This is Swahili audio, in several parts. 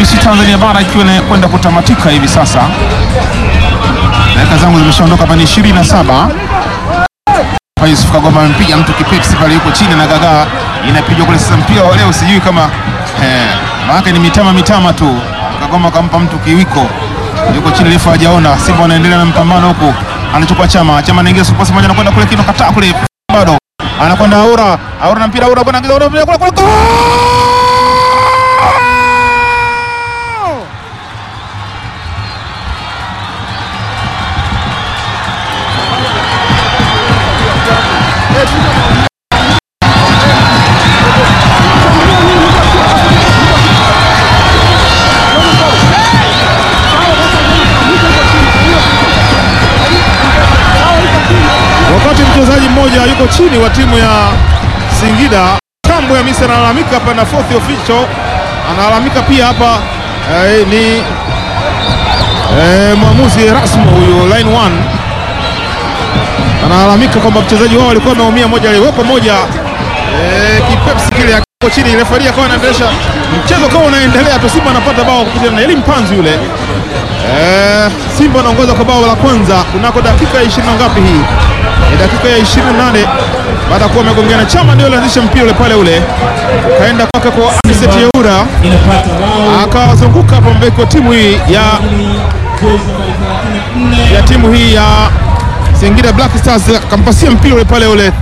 TBC Tanzania bara ikiwa kwenda kutamatika hivi sasa. Dakika zangu zimeshaondoka hapa, ni 27. Yusuf Kagoma amempiga mtu kipepsi pale, yuko chini na gagaa inapigwa kule. Sasa mpira wa leo sijui kama maana ni mitama tu. Kagoma kampa mtu kiwiko, yuko chini, refa hajaona. Simba wanaendelea na mpambano huko, anachukua Chama anaingia super moja, anakwenda kule kino kataa kule, bado anakwenda Aura na mpira Aura bwana, Aura kule mchezaji mmoja yuko chini wa timu ya Singida. Kambo ya Misri analalamika hapa, na fourth official analalamika pia hapa. Ni mwamuzi Erasmo huyo line 1 analalamika kwamba mchezaji wao alikuwa ameumia, moja aliwekwa moja kipepsi kile yako chini. Referee akawa anaendelea mchezo kama unaendelea tu, Simba anapata bao kupitia na Elim Panzu yule. Simba anaongoza kwa bao la kwanza kunako dakika 20 ngapi hii? Dakika ya 28 baada ya kuwa amegongana. Chama ndio alianzisha mpira ule pale, ule kaenda kwake kwa Anicet Yeura, akazunguka hapo mbele kwa timu hii ya Singida Black Stars, akampasia mpira ule pale ule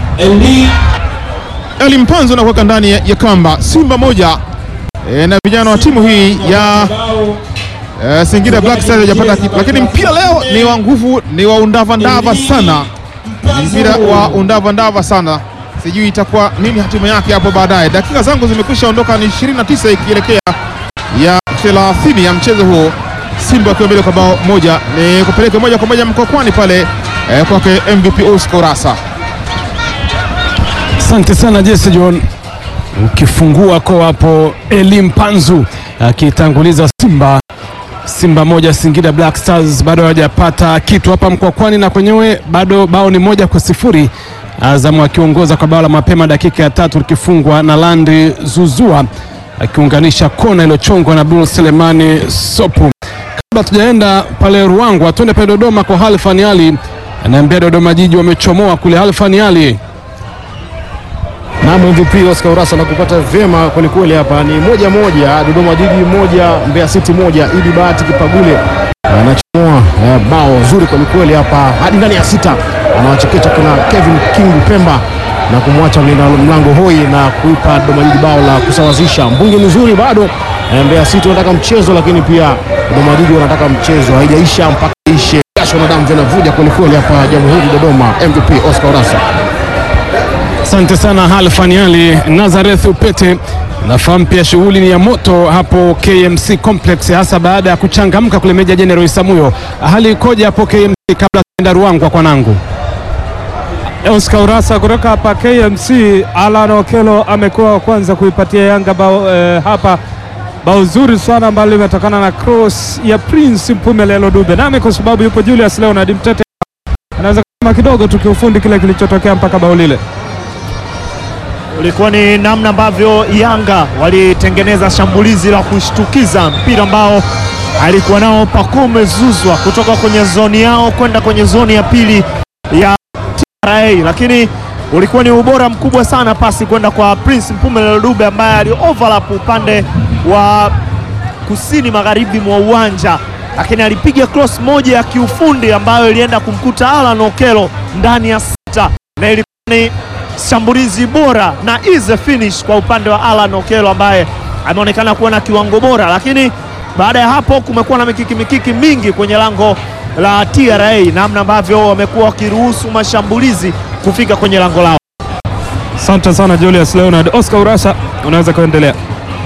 Elim Panzu na kuweka ndani ya kamba. Simba moja na vijana wa timu hii ya Singida Black Stars hajapata kitu, lakini mpira leo ni wa nguvu, ni wa undava sana. Mpira wa undava sana, sijui itakuwa nini hatima yake hapo baadaye. Dakika zangu zimekwisha ondoka, ni 29 ikielekea ya 30 ya mchezo huo. Simba akiwa mbele kwa bao moja, ni kupeleka moja kwa moja Mkokwani pale kwake MVP Oscar Urasa. Asante sana Jesse John, ukifungua kwa hapo Elim Panzu akitanguliza Simba moja Singida Black Stars bado hajapata kitu hapa Mkwakwani, na kwenyewe bado bao ni 1-0. Azam akiongoza kwa bao la mapema dakika ya 3 likifungwa na Landi Zuzua akiunganisha kona iliyochongwa na Abdul Selemani Sopu. Kabla tujaenda pale Ruangwa, tuende pale Dodoma kwa Halfan Ali, anaambia Dodoma Jiji wamechomoa kule. Halfan Ali. Na MVP Oscar Urasa na kupata vyema kwelikweli hapa, ni 1-1 Dodoma Jiji 1 Mbeya City 1. Idi Bahati Kipagule anachomoa bao zuri kwelikweli hapa hadi ndani ya 6, anawachekecha kuna Kevin King Pemba na kumwacha mlinda mlango hoi na kuipa Dodoma Jiji bao la kusawazisha. Mbunge mzuri bado, Mbeya City wanataka mchezo, lakini pia Dodoma Jiji wanataka mchezo, haijaisha mpaka ishe. Jasho na damu zinavuja kwelikweli hapa Jamhuri Dodoma. MVP Oscar Urasa. Asante sana Halfan Ali. Nazareth Upete, nafahamu pia shughuli ni ya moto hapo KMC Complex, hasa baada ya kuchangamka kule Meja General Isamuyo. Hali ikoje hapo KMC kabla tuenda Ruangwa kwa nangu? Oscar Urasa kutoka hapa KMC. Alan Okelo amekuwa kwanza kuipatia Yanga bao hapa, bao zuri sana ambalo limetokana na cross ya Prince Mpumelelo Dube, nami kwa sababu yupo Julius Leonard Mtete anaweza kama kidogo tukiufundi kile kilichotokea mpaka bao lile. Ulikuwa ni namna ambavyo Yanga walitengeneza shambulizi la kushtukiza, mpira ambao alikuwa nao Pacome Zouzoua kutoka kwenye zoni yao kwenda kwenye zoni ya pili ya TRA, lakini ulikuwa ni ubora mkubwa sana pasi kwenda kwa Prince Mpumelelo Dube ambaye ali-overlap upande wa kusini magharibi mwa uwanja, lakini alipiga cross moja ya kiufundi ambayo ilienda kumkuta Alan Okelo ndani ya 6, na ilikuwa ni shambulizi bora na easy finish kwa upande wa Alan Okelo ambaye ameonekana kuwa na kiwango bora. Lakini baada ya hapo kumekuwa na mikiki mingi kwenye lango la TRA, namna ambavyo wamekuwa wakiruhusu mashambulizi kufika kwenye lango lao. Asante sana Julius Leonard. Oscar Urasa, unaweza kuendelea.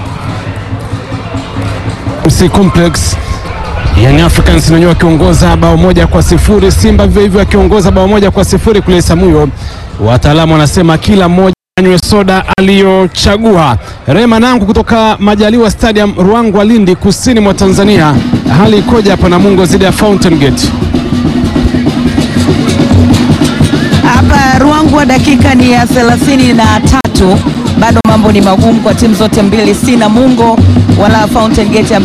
KMC Complex, Young Africans wenyewe wakiongoza bao 1-0, Simba vivyo hivyo akiongoza bao 1-0 kule Isamuyo. Wataalamu wanasema kila mmoja anywe soda aliyochagua. Rema Nangu kutoka Majaliwa Stadium Ruangwa Lindi kusini mwa Tanzania. Hali ikoje hapa Namungo zidi ya Fountain Gate? Hapa Ruangwa dakika ni ya 33, bado mambo ni magumu kwa timu zote mbili, si Namungo wala Fountain Gate.